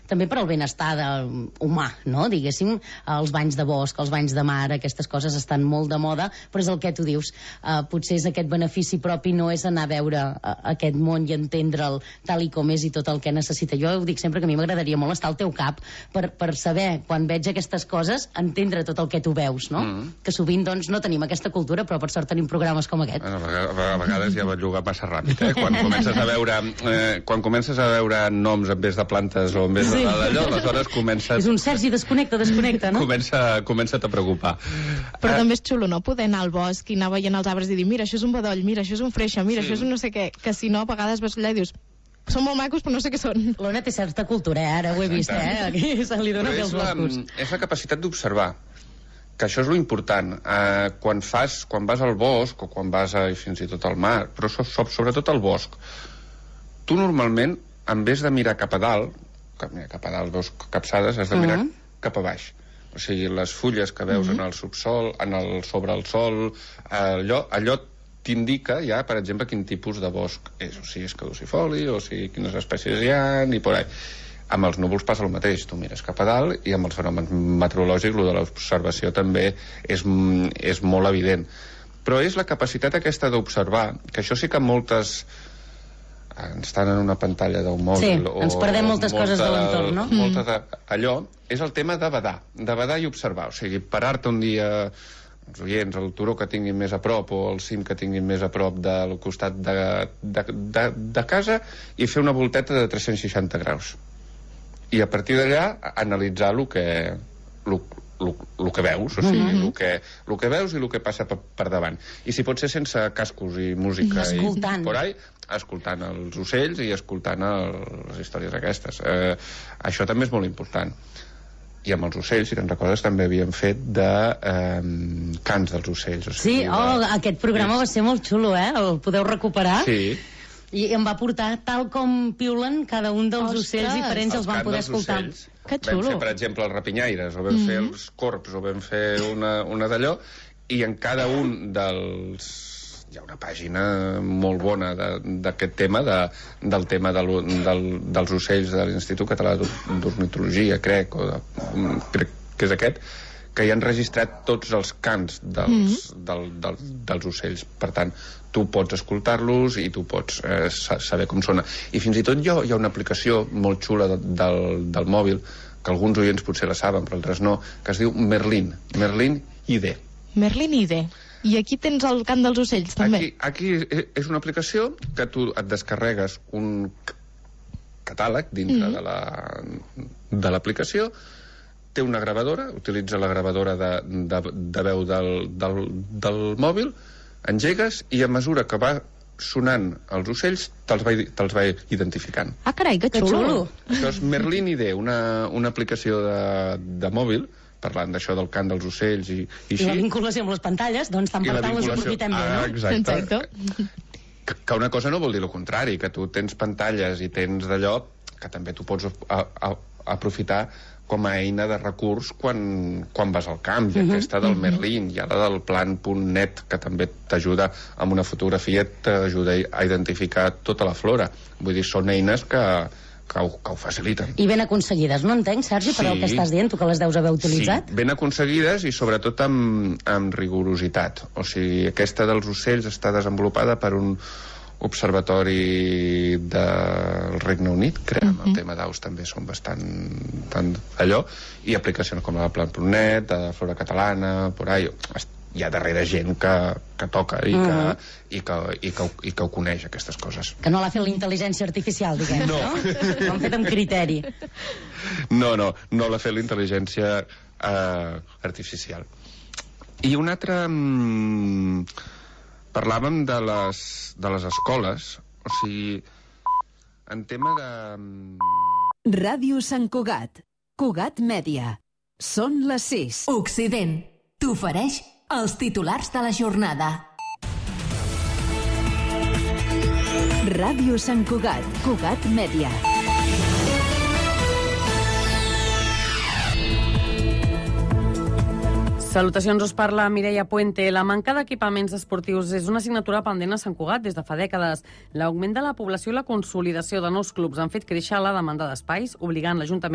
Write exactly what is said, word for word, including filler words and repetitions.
també per al benestar de, humà, no? Diguéssim, els banys de bosc, els banys de mar, aquestes coses estan molt de moda, però és el que tu dius, uh, potser és aquest benefici propi, no és anar a veure uh, aquest món i entendre'l tal i com és i tot el que necessita. Jo ho dic sempre que a mi m'agradaria molt estar al teu cap per, per saber, quan veig aquestes coses, entendre tot el que tu veus, no? Mm. Que sovint, doncs, no tenim aquesta cultura, però per sort tenim programes com aquest. Bueno, a vegades ja va jugar massa ràpid, eh? Quan comences a veure, eh, quan comences a veure noms en vez de plantes o en vez de sí. d'allò, aleshores comences... És un Sergi, desconnecta, desconnecta, no? Comença, comença a preocupar. Però eh... també és xulo, no?, poder anar al bosc i anar veient els arbres i dir, mira, això és un bedoll, mira, això és un freixe, mira, sí. això és un no sé què, que si no, a vegades vas allà i dius, són molt macos, però no sé què són. L'Ona té certa cultura, eh? Ara ho he vist, eh? Aquí se li dona bé els boscos. És la capacitat d'observar, que això és lo important. Eh, quan fas, quan vas al bosc, o quan vas a, fins i tot al mar, però so, so, sobretot al bosc, tu normalment, en vez de mirar cap a dalt, cap, mira, cap a dalt veus capçades, has de mirar uh -huh. cap a baix. O sigui, les fulles que veus uh -huh. en el subsol, en el, sobre el sol, allò, allò t'indica ja, per exemple, quin tipus de bosc és, o sigui, és caducifoli, o sigui, quines espècies hi ha, i por ahí. Amb els núvols passa el mateix, tu mires cap a dalt, i amb els fenòmens meteorològics, el de l'observació també és, és molt evident. Però és la capacitat aquesta d'observar, que això sí que moltes estan en una pantalla d'un mòbil, sí, ens perdem moltes molta, coses de l'entorn, no? Molta de, allò és el tema de badar, de badar i observar, o sigui, parar-te un dia, els oients, el turó que tinguin més a prop o el cim que tinguin més a prop del costat de, de, de, de casa, i fer una volteta de tres-cents seixanta graus, i a partir d'allà analitzar el que el, el, el que veus, o sigui, mm -hmm. el, que, el que veus i el que passa per, per davant, i si pot ser sense cascos i música escoltant. I por ahí, escoltant els ocells i escoltant el, les històries aquestes. Eh, això també és molt important. I amb els ocells, si te'n recordes, també havíem fet de eh, cants dels ocells. O sigui, sí, oh, de... aquest programa sí. va ser molt xulo, eh? El podeu recuperar? Sí. I em va portar tal com piulen cada un dels Ostres. ocells diferents, els, els van poder escoltar. Ocells. Que xulo. Vam fer, per exemple, els rapinyaires, o vam mm-hmm. fer els corps, o vam fer una, una d'allò, i en cada un dels... Hi ha una pàgina molt bona d'aquest tema, de, del tema de, del, dels ocells de l'Institut Català d'Ornitologia, crec, o de, crec que és aquest, que hi han registrat tots els cants dels, mm-hmm. del, del, dels ocells. Per tant, tu pots escoltar-los i tu pots eh, saber com sona. I fins i tot hi ha, hi ha una aplicació molt xula de, del, del mòbil, que alguns oients potser la saben, però altres no, que es diu Merlin, Merlin I D. Merlin I D. I aquí tens el cant dels ocells, també. Aquí, aquí és una aplicació que tu et descarregues un catàleg dintre mm. de l'aplicació, té una gravadora, utilitza la gravadora de, de, de veu del, del, del mòbil, engegues i a mesura que va sonant els ocells te'ls va, te va identificant. Ah, carai, que xulo! Que xulo. Això és Merlin I D, una, una aplicació de, de mòbil, parlant d'això del cant dels ocells i, i així. I la vinculació amb les pantalles, doncs tant per tant les aprofitem bé, no? Ah, exacte. exacte. Que, que una cosa no vol dir el contrari, que tu tens pantalles i tens d'allò que també tu pots a, a, aprofitar com a eina de recurs quan, quan vas al camp, i uh -huh, aquesta del uh -huh. Merlin, i ara del plan punt net, que també t'ajuda amb una fotografia, t'ajuda a identificar tota la flora. Vull dir, són eines que, que, ho, que ho faciliten. I ben aconseguides, no entenc, Sergi, per sí, el que estàs dient, tu que les deus haver utilitzat? Sí, ben aconseguides i sobretot amb, amb rigorositat. O sigui, aquesta dels ocells està desenvolupada per un observatori del Regne Unit, crec, uh -huh. el tema d'aus també són bastant tant allò, i aplicacions com la Plan punt net, de Flora Catalana, por ahí, hi ha darrere gent que, que toca i, uh -huh. que, i, que, i, que, i que ho coneix, aquestes coses. Que no l'ha fet la intel·ligència artificial, diguem, no? no? Ho han fet amb criteri. No, no, no l'ha fet la intel·ligència eh, artificial. I un altre... Mm, parlàvem de les, de les escoles, o sigui, en tema de... Ràdio Sant Cugat, Cugat Mèdia. Són les sis. Occident t'ofereix els titulars de la jornada. Ràdio Sant Cugat, Cugat Mèdia. Salutacions, us parla Mireia Puente. La manca d'equipaments esportius és una assignatura pendent a Sant Cugat des de fa dècades. L'augment de la població i la consolidació de nous clubs han fet créixer la demanda d'espais, obligant l'Ajuntament